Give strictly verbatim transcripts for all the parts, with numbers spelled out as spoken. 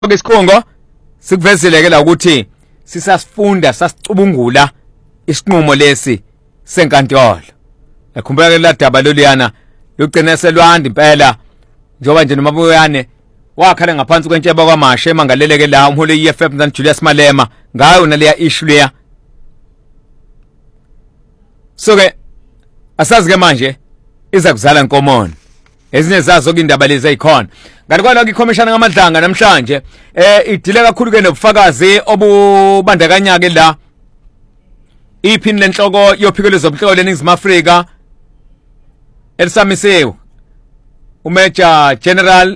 Isikhongo sikuvezele ke la ukuthi sisasifunda sasicubungula isinqumo lesi senkantolo. Ekhumbula ke la daba loliyana lugcine selwanda impela njoba nje noMabuyane wakhala ngaphansi kwentsheba kwaMashe emangaleleke la umholi E F F mzansi Julius Malema ngayo naleya issue leya. So ke asazi ke manje iza kuzala inkomono. Ezinye zazo ke indaba lezi ezikhona. Kanti kwaloko iCommissioner ngamadlanga namhlanje eh idile kakhulu ke nobufakazi obubandakanya ke la iphini lenhloko yophiko lezomhlolo eNingizimu Afrika elisamisiwe uMajor General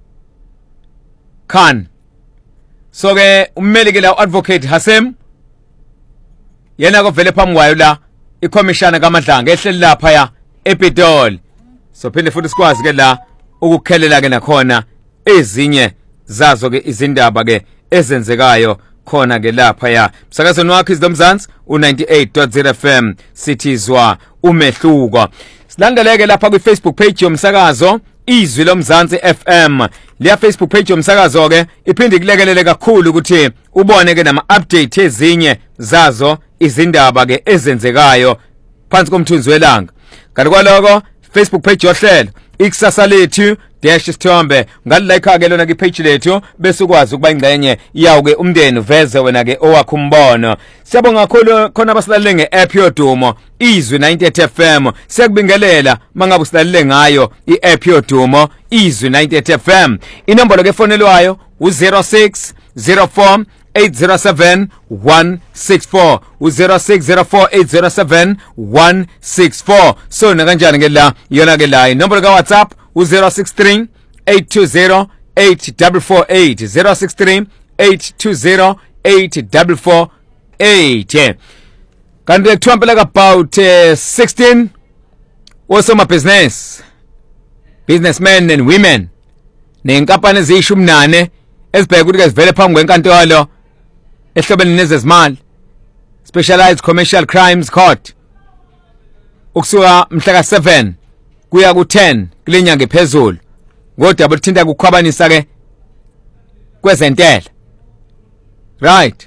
Khan. So ke ummeli ke la advocate Hasem yena ko vele phambi kwayo la iCommissioner kamadlanga ehleli lapha ya ePitoli. So phinde futhi sikwazi ke la ukukhelela ke nakhona ezinye zazo ke izindaba ke ezenzekayo khona ke lapha ya msakazweni wakhe izomzansi u ninety-eight point zero F M sithizwa umehluko. Silandeleke lapha ku Facebook page yomsakazo Izwi lomzansi F M. Leya Facebook page yomsakazo ke iphinde kulekelele kakhulu ukuthi ubone ke nama update ezinye zazo izindaba ke ezenzekayo phansi komthunzi welanga. Kanti kwaloko Facebook page yohlelo ikusasa lethu dash isithombe ngalike ke lona ke page lethu bese ukwazi ukuba ingcenye yawo ke umndeni uveze wena ke owakho umbono. Siyabonga kakhulu khona abasilalele ngeapp yodumo Izwi ninety-eight F M. Siyakubingelela mangabe usilalele ngayo iapp yodumo Izwi ninety-eight F M. Inombolo ke fonelwayo u zero six zero four eight zero seven one six four u zero six zero four eight zero seven one six four. So na kanjani ke la yona ke la inombolo ka WhatsApp u zero six three eight two zero eight four four eight zero six three eight two zero eight four four eight. Kanti kuthiwa phela about uh, sixteen osoma business businessmen and women nenkampani ezishumi nane ezibheka ukuthi ke sivele phambi kwenkantolo ehlobeni nezezimali Specialized Commercial Crimes Court ukusuka mhla ka seven kuya ku ten kulenyanga ephezulu ngodaba oluthinta ukukhwabanisa ke kwezentela. Right.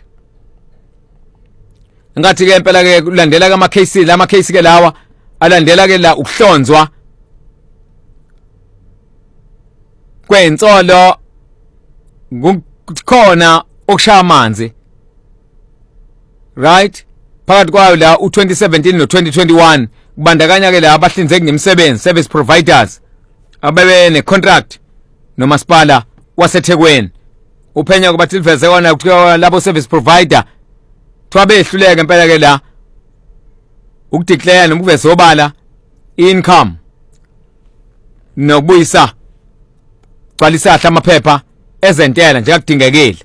Ngathi ke impela ke kulandela ama case la ama case ke lawa alandela ke la ukuhlonzwa kwensolo kukhona okushaya amanzi. Right? Phakathi kwayo la u twenty seventeen no twenty twenty-one kubandakanya ke la abahlinzeki ngemisebenzi service providers abebe ne contract nomasipala waseThekwini. Uphenya kuba tiliveze kona kuthiwa labo service provider twabehluleka impela ke la ukudeclare noma ukuveza obala income nokubuyisa gcwalisa amaphepha ezentela njengakudingekile.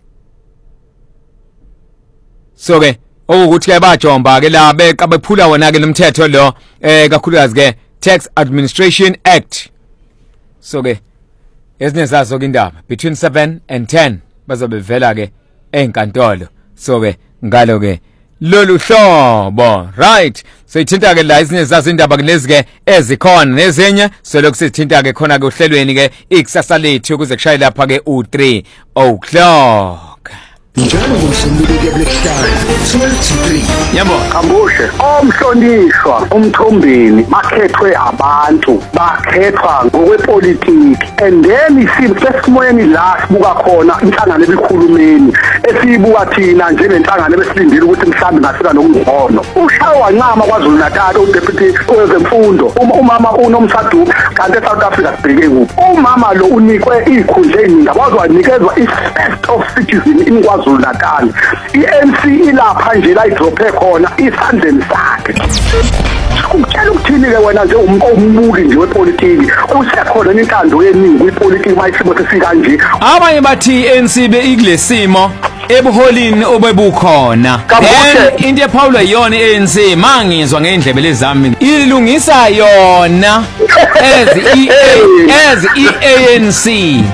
So ke okuthi ke bajomba ke la beqa bephula wona ke nomthetho lo eh kakhulukazi ke Tax Administration Act. So ke ezinye zazo ke indaba between seven and ten bazobe vela ke enkantolo. So ke ngalo ke lolu hlobo. Right. So ithinta ke la ezinye zazo indaba ke lezi ke ezikhona nezinye selokhu sithinta ke khona ke uhlelweni ke ikusasa lethu kuze kushaye lapha ke u three o'clock. Njalo ngomsombuluko ebuhlali twelve to three. Yebo, Khambushe omhlonishwa umthombeni bakhethwe abantu bakhethwa ngokwepolitiki and then isimo sesimoyeni la sibuka khona inhlangano ebikhulumeni esibuka thina njengenhlangano ebesilindile ukuthi mhlambe ngasika nokungcono ushawa wancama kwaZulu Natal uDeputy wezemfundo umama uNomsadu kanti eSouth Africa sibheke kuphi umama lo unikwe ikhundla eziningi abazwanikezwa i-first of citizen in KwaZulu Natal. I-N C ilapha nje la idrophe khona isandleni sakhe. Ukutshela ukuthini ke wena nje umbuki nje wepolitiki usekhona intando yeningi kwipolitiki mayisimo sesika nje. abanye bathi i-N C be ikulesimo ebuholini obebukhona. Then into ephawulwa yona i-A N C mangizwa ngendlebe lezami ilungisa yona as as i-A N C.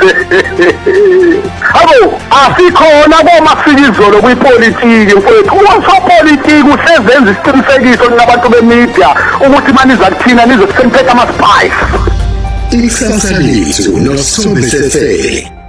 Abo asikhona komasikizolo kwipolitiki mfowethu usopolitiki usezenza isiqinisekiso nabantu bemedia ukuthi maniza kuthina nizokusemphetha ama spice. Ikusasa lethu noSithombe Sethele.